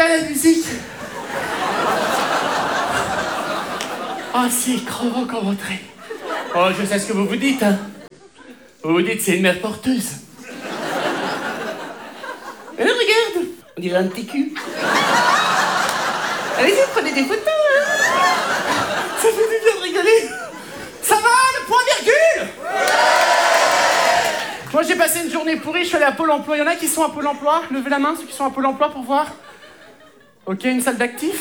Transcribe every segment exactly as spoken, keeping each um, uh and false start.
pas la musique. Ah si, crevant comme entrée. Oh, je sais ce que vous vous dites, hein. Vous vous dites, c'est une mère porteuse. Et là, regarde, on dirait un petit cul. Allez-y, prenez des photos, hein. Ça fait du bien de rigoler. Ça va, le point virgule? Moi, j'ai passé une journée pourrie, je suis allé à Pôle emploi. Il y en a qui sont à Pôle emploi? Levez la main, ceux qui sont à Pôle emploi, pour voir. Ok, une salle d'actifs.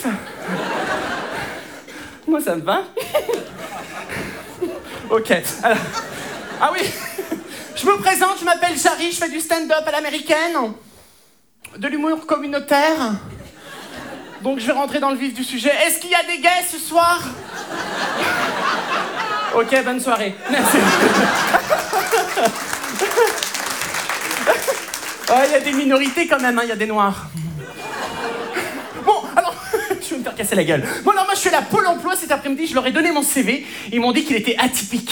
Moi, ça me va. Ok, alors... Ah oui, je me présente, je m'appelle Jarry, je fais du stand-up à l'américaine. De l'humour communautaire. Donc, je vais rentrer dans le vif du sujet. Est-ce qu'il y a des gays ce soir? Ok, bonne soirée. Merci. Oh, il y a des minorités quand même, hein, il y a des noirs. Bon, alors, je vais me faire casser la gueule. Bon, alors moi, je suis allé à Pôle emploi cet après-midi, je leur ai donné mon C V, ils m'ont dit qu'il était atypique.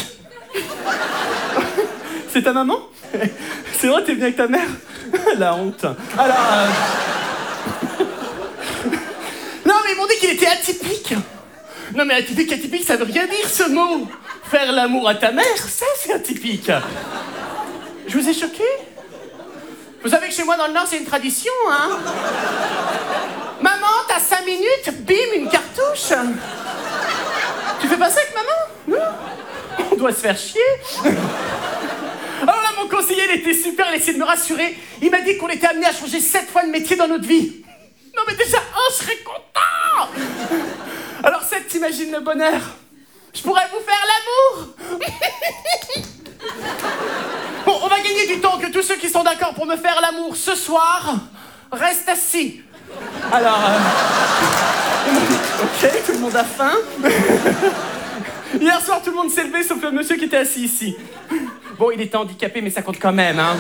C'est ta maman? C'est vrai, t'es bien avec ta mère? La honte. Alors, euh... non, mais ils m'ont dit qu'il était atypique. Non, mais atypique, atypique, ça veut rien dire, ce mot. Faire l'amour à ta mère, ça, c'est atypique. Je vous ai choqué? Vous savez que chez moi, dans le Nord, c'est une tradition, hein? Maman, t'as cinq minutes, bim, une cartouche. Tu fais pas ça avec maman? Non? On doit se faire chier. Alors là, mon conseiller, il était super, il essayait de me rassurer. Il m'a dit qu'on était amené à changer sept fois de métier dans notre vie. Non, mais déjà, un, je serais content. Alors, sept, t'imagines le bonheur? Je pourrais vous faire l'amour. Bon, on va gagner du temps, que tous ceux qui sont d'accord pour me faire l'amour ce soir restent assis. Alors, euh... ok, tout le monde a faim. Hier soir, tout le monde s'est levé, sauf le monsieur qui était assis ici. Bon, il était handicapé, mais ça compte quand même, hein.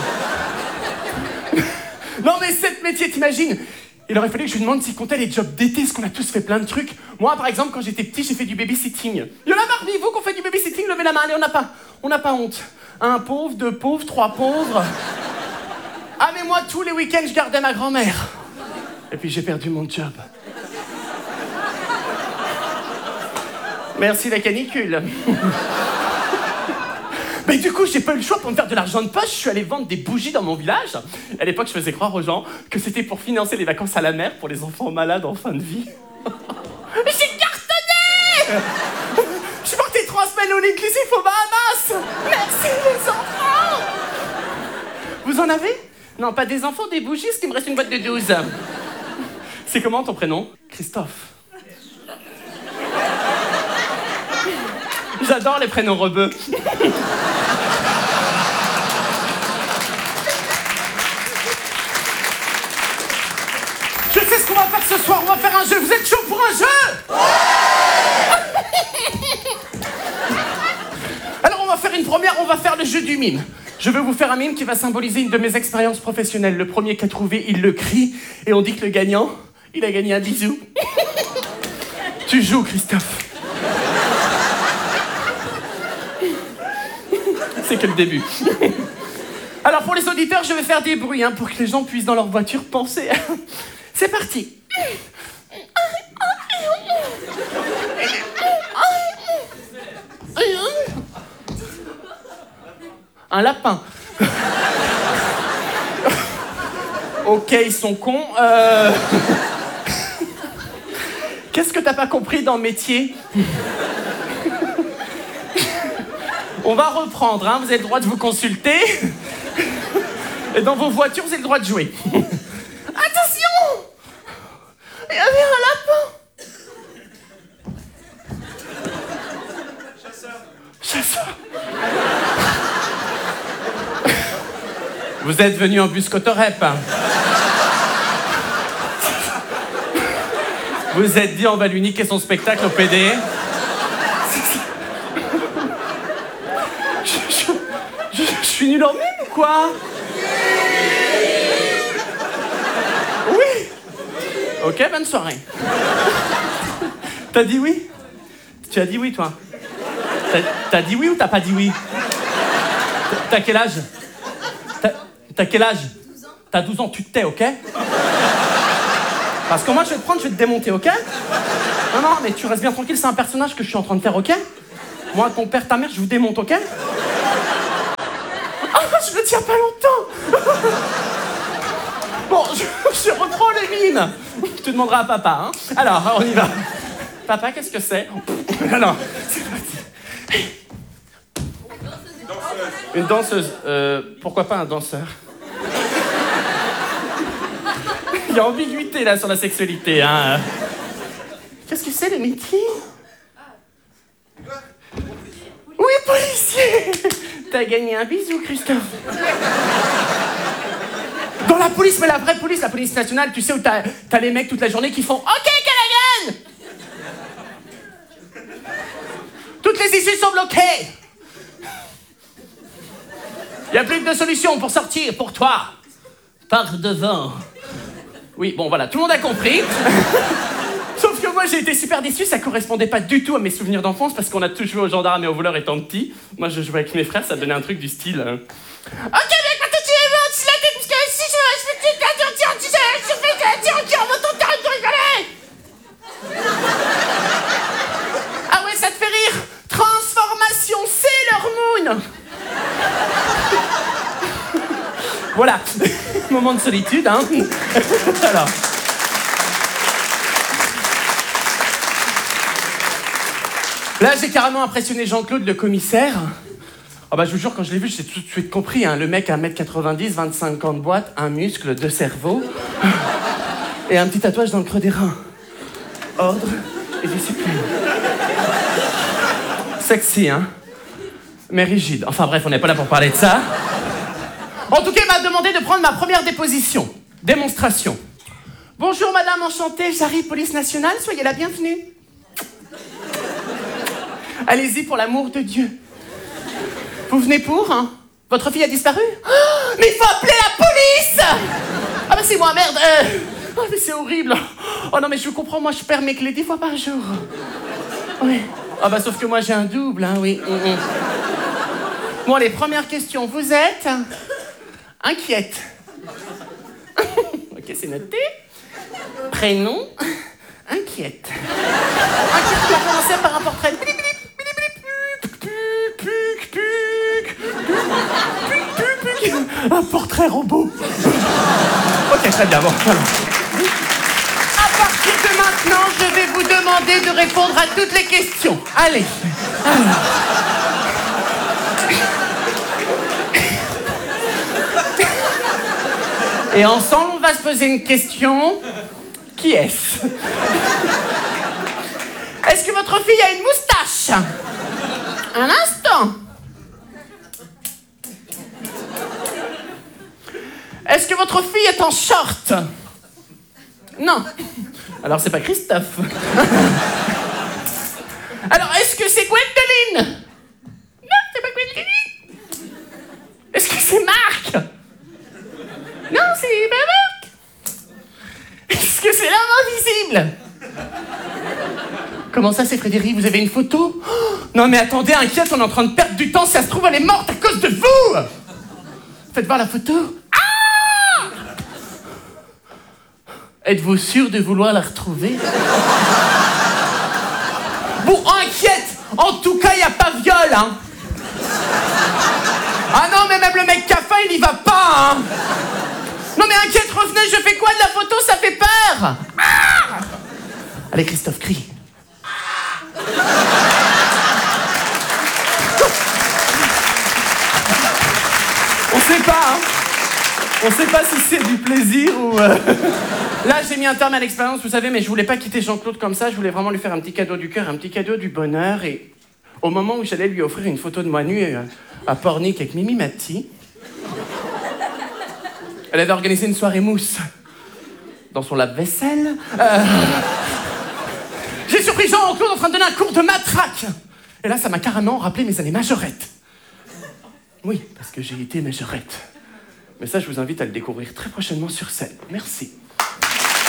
Non, mais sept métiers, t'imagines? Il aurait fallu que je lui demande s'il comptait les jobs d'été, parce qu'on a tous fait plein de trucs. Moi, par exemple, quand j'étais petit, j'ai fait du babysitting. Il y en a parmi vous qui ont fait du babysitting, levez la main, allez, on n'a pas. On n'a pas honte. Un pauvre, deux pauvres, trois pauvres. Ah, mais moi, tous les week-ends, je gardais ma grand-mère. Et puis, j'ai perdu mon job. Merci la canicule. Mais du coup, j'ai pas eu le choix pour me faire de l'argent de poche. Je suis allé vendre des bougies dans mon village. À l'époque, je faisais croire aux gens que c'était pour financer les vacances à la mer pour les enfants malades en fin de vie. J'ai cartonné. Je suis partie trois semaines au inclusif aux Bahamas. Merci les enfants. Vous en avez? Non, pas des enfants, des bougies, parce qu'il me reste une boîte de douze. C'est comment ton prénom? Christophe. J'adore les prénoms rebeux. Je sais ce qu'on va faire ce soir, on va faire un jeu. Vous êtes chaud pour un jeu? Ouais. Alors on va faire une première, on va faire le jeu du mime. Je veux vous faire un mime qui va symboliser une de mes expériences professionnelles. Le premier qui a trouvé, il le crie. Et on dit que le gagnant, il a gagné un bisou. Tu joues, Christophe. C'est que le début. Alors pour les auditeurs, je vais faire des bruits hein, pour que les gens puissent dans leur voiture penser. C'est parti. Un lapin. Ok, ils sont cons. Euh... Qu'est-ce que t'as pas compris dans le métier? On va reprendre, hein. Vous avez le droit de vous consulter. Et dans vos voitures, vous avez le droit de jouer. Attention! Il y avait un lapin. Chasseur. Chasseur. Vous êtes venu en bus Cotorep. Hein. Vous êtes dit, on va lui niquer son spectacle au P D. Je suis nul en mime ou quoi? Oui. Ok, bonne soirée. T'as dit oui? Tu as dit oui, toi? T'as, t'as dit oui ou t'as pas dit oui? T'as quel âge? T'as, t'as quel âge? douze ans. T'as douze ans, tu te tais, ok? Parce que moi, je vais te prendre, je vais te démonter, ok? Non, non, mais tu restes bien tranquille, c'est un personnage que je suis en train de faire, ok? Moi, ton père, ta mère, je vous démonte, ok? Ah, je le tiens pas longtemps. Bon, je, je reprends les mines. Tu demanderas à papa, hein? Alors, on y va. Papa, qu'est-ce que c'est? Alors, c'est parti. Une danseuse. Euh, pourquoi pas un danseur? Il y a ambiguïté, là, sur la sexualité, hein. Qu'est-ce que c'est, le métier? Oui, policier. T'as gagné un bisou, Christophe. Dans la police, mais la vraie police, la police nationale, tu sais, où t'as, t'as les mecs toute la journée qui font « Ok, Callaghan !» Toutes les issues sont bloquées. Il y a plus que deux solutions pour sortir, pour toi. Par devant. Oui, bon, voilà, tout le monde a compris. Sauf que moi, j'ai été super déçu, ça correspondait pas du tout à mes souvenirs d'enfance, parce qu'on a tous joué aux gendarmes et aux voleurs étant petit. Moi, je jouais avec mes frères, ça donnait un truc du style... Euh... Ok, mec, maintenant tu es mort, tu l'as tête, parce que si je me suis dit, tiens, tiens, tu sais, je fais, tiens, tiens, tiens, on va ton terrain de rigoler. Ah ouais, ça te fait rire? Transformation, c'est leur moon. Voilà, moment de solitude, hein. Alors... Là, j'ai carrément impressionné Jean-Claude, le commissaire. Oh bah, je vous jure, quand je l'ai vu, j'ai tout de suite compris. Hein. Le mec, un mètre quatre-vingt-dix, vingt-cinq ans de boîte, un muscle, deux cerveaux. Et un petit tatouage dans le creux des reins. Ordre et discipline. Sexy, hein? Mais rigide. Enfin bref, on n'est pas là pour parler de ça. En tout cas, il m'a demandé de prendre ma première déposition. Démonstration. Bonjour, madame, enchantée. J'arrive, police nationale. Soyez la bienvenue. Allez-y, pour l'amour de Dieu. Vous venez pour, hein? Votre fille a disparu? Oh, mais il faut appeler la police! Ah bah c'est moi, merde. Euh... Oh mais c'est horrible. Oh non mais je comprends, moi je perds mes clés dix fois par jour. Oui. Ah bah sauf que moi j'ai un double, hein, oui. Mm -mm. Bon, les premières questions. Vous êtes inquiète. Ok, c'est noté. Prénom, inquiète. Inquiète, on va commencer par un portrait. Un portrait robot. Ok, très bien, bon. Alors. À partir de maintenant, je vais vous demander de répondre à toutes les questions. Allez. Alors. Et ensemble, on va se poser une question. Qui est-ce? Est-ce que votre fille a une moustache? Un instant. Est-ce que votre fille est en short? Non. Alors c'est pas Christophe. Alors est-ce que c'est Gwendoline? Non, c'est pas Gwendoline. Est-ce que c'est Marc? Non, c'est pas Marc. Est-ce que c'est l'homme invisible? Comment ça, c'est Frédéric? Vous avez une photo? Oh, non mais attendez, inquiète, on est en train de perdre du temps. Si ça se trouve, elle est morte à cause de vous. Faites voir la photo. Êtes-vous sûr de vouloir la retrouver? Bon, inquiète. En tout cas, il n'y a pas viol, hein. Ah non, mais même le mec qui a faim, il y va pas, hein. Non mais inquiète, revenez, je fais quoi de la photo? Ça fait peur. Ah! Allez, Christophe, crie. On sait pas, hein. On sait pas si c'est du plaisir ou... Euh... Là, j'ai mis un terme à l'expérience, vous savez, mais je voulais pas quitter Jean-Claude comme ça. Je voulais vraiment lui faire un petit cadeau du cœur, un petit cadeau du bonheur. Et au moment où j'allais lui offrir une photo de moi nue à Pornic avec Mimi Mati, elle avait organisé une soirée mousse dans son lave-vaisselle. Euh... J'ai surpris Jean-Claude en train de donner un cours de matraque. Et là, ça m'a carrément rappelé mes années majorettes. Oui, parce que j'ai été majorette. Mais ça, je vous invite à le découvrir très prochainement sur scène. Merci.